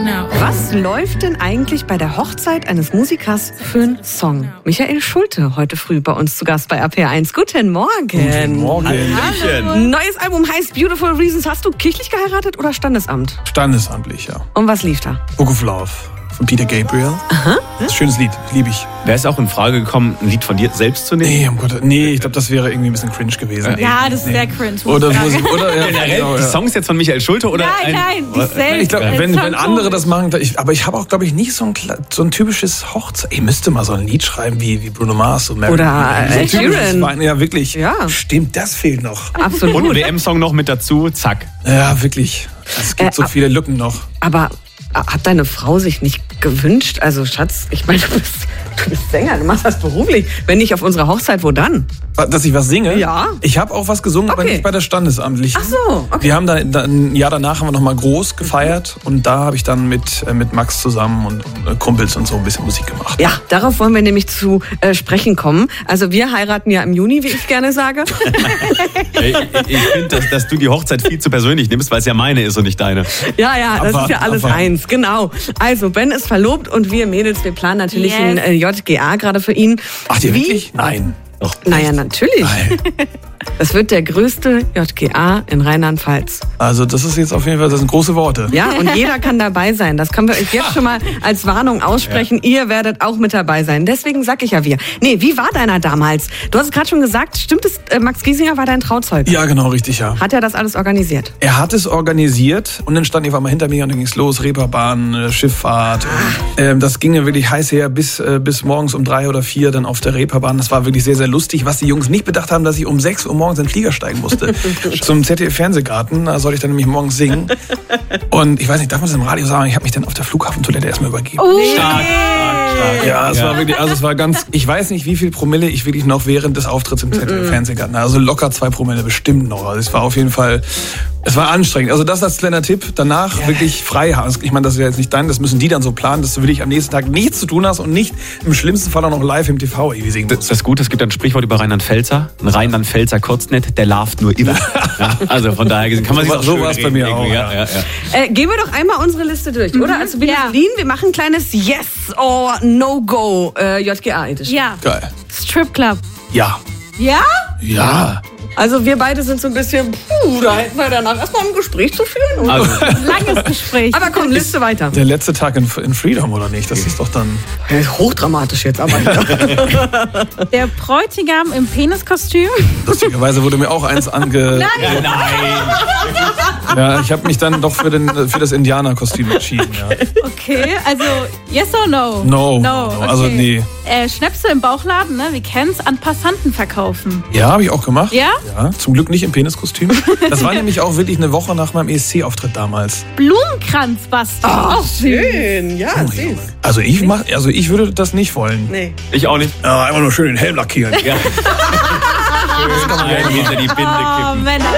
Genau. Was läuft denn eigentlich bei der Hochzeit eines Musikers für einen Song? Michael Schulte, heute früh bei uns zu Gast bei RPR1. Guten Morgen. Guten Morgen. Neues Album heißt Beautiful Reasons. Hast du kirchlich geheiratet oder Standesamt? Standesamtlich, ja. Und was lief da? Book of Love von Peter Gabriel. Aha. Das ist ein schönes Lied, liebe ich. Wäre es auch in Frage gekommen, ein Lied von dir selbst zu nehmen? Nee, um Gott, nee, ich glaube, das wäre irgendwie ein bisschen cringe gewesen. Ja, das ist sehr cringe. Oder Musik, oder ja, Generell, genau, die ja. Songs jetzt von Michael Schulte oder? Nein, die selbst. Ich glaube, wenn andere das machen, aber ich habe auch, glaube ich, nicht so ein typisches Hochzeit. Ich müsste mal so ein Lied schreiben wie Bruno Mars und Mary. Oder so Ed Sheeran. Ja, wirklich. Ja. Stimmt, das fehlt noch. Absolut. Und ein WM-Song noch mit dazu, zack. Ja, wirklich. Es gibt so viele Lücken noch. Aber hat deine Frau sich nicht gewünscht? Also Schatz, ich meine, du bist Sänger, du machst das beruflich. Wenn nicht auf unserer Hochzeit, wo dann? Dass ich was singe? Ja. Ich habe auch was gesungen, aber nicht bei der Standesamtlichen. Ach so, okay. Wir haben dann ein Jahr danach haben wir noch mal groß gefeiert und da habe ich dann mit Max zusammen und Kumpels und so ein bisschen Musik gemacht. Ja, darauf wollen wir nämlich zu sprechen kommen. Also wir heiraten ja im Juni, wie ich gerne sage. Ich finde, dass du die Hochzeit viel zu persönlich nimmst, weil es ja meine ist und nicht deine. Ja, das ist ja alles eins, genau. Also Ben ist verlobt und wir Mädels, wir planen natürlich ein JGA gerade für ihn. Ach, die wirklich? Nein. Doch. Naja, natürlich. Nein. Das wird der größte JGA in Rheinland-Pfalz. Also das ist jetzt auf jeden Fall, das sind große Worte. Ja, und jeder kann dabei sein. Das können wir euch jetzt schon mal als Warnung aussprechen. Ja. Ihr werdet auch mit dabei sein. Deswegen sag ich ja wir. Nee, wie war deiner damals? Du hast es gerade schon gesagt, stimmt es, Max Giesinger war dein Trauzeuge? Ja, genau, richtig, ja. Hat er das alles organisiert? Er hat es organisiert und dann stand ich mal hinter mir und dann ging es los, Reeperbahn, Schifffahrt. Und, das ging ja wirklich heiß her bis morgens um 3 oder 4 dann auf der Reeperbahn. Das war wirklich sehr, sehr lustig, was die Jungs nicht bedacht haben, dass ich um 6 Uhr morgens in den Flieger steigen musste. Zum ZDF-Fernsehgarten, da sollte ich dann nämlich morgens singen. Und ich weiß nicht, darf man das im Radio sagen? Ich habe mich dann auf der Flughafentoilette erstmal übergeben. Stark. Ja, es war wirklich, also es war ganz, ich weiß nicht, wie viel Promille ich wirklich noch während des Auftritts im ZDF-Fernsehgarten, also locker 2 Promille bestimmt noch. Also es war auf jeden Fall, es war anstrengend. Also das als kleiner Tipp, danach wirklich frei haben. Ich meine, das ist ja jetzt nicht dein, das müssen die dann so planen, dass du wirklich am nächsten Tag nichts zu tun hast und nicht im schlimmsten Fall auch noch live im TV irgendwie singen musst. Das ist gut, es gibt ein Sprichwort über Rheinland-Pfälzer. Ein Rheinland-Pfälzer kotzt nicht, der larvt nur immer. Ja, also von daher gesehen kann man sich auch so war es bei mir auch. Ja. Gehen wir doch einmal unsere Liste durch, oder? Also Berlin, wir machen ein kleines Yes or No-Go JGA-Edition. Ja. Geil. Stripclub. Ja. Ja? Ja. Also wir beide sind so ein bisschen, da hätten wir danach erstmal ein Gespräch zu führen. Oder? Also, Langes Gespräch. Aber komm, Liste weiter. Der letzte Tag in Freedom, oder nicht? Das ist doch dann... Hochdramatisch jetzt, aber Der Bräutigam im Peniskostüm. Lustigerweise wurde mir auch eins nein! Ja, ich habe mich dann doch für das Indianerkostüm entschieden. Ja. Okay, also yes or no? No. Okay. Also nee. Schnäpse im Bauchladen, ne? Wir kennen es, an Passanten verkaufen. Ja, habe ich auch gemacht. Ja? Ja, zum Glück nicht im Peniskostüm. Das war nämlich auch wirklich eine Woche nach meinem ESC-Auftritt damals. Blumenkranz basteln. Oh, schön. Ja, süß. Also ich würde das nicht wollen. Nee. Ich auch nicht. Ja, einfach nur schön den Helm lackieren. Ja. Schön hinter die Binde kippen. Männer.